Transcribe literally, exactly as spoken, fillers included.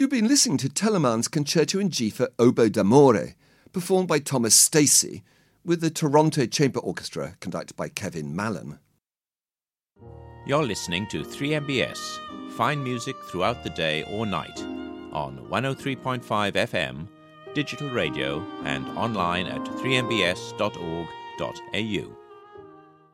You've been listening to Telemann's Concerto in G for Oboe d'Amore, performed by Thomas Stacey, with the Toronto Chamber Orchestra, conducted by Kevin Mallon. You're listening to three M B S, fine music throughout the day or night, on one oh three point five F M, digital radio, and online at three m b s dot org dot a u.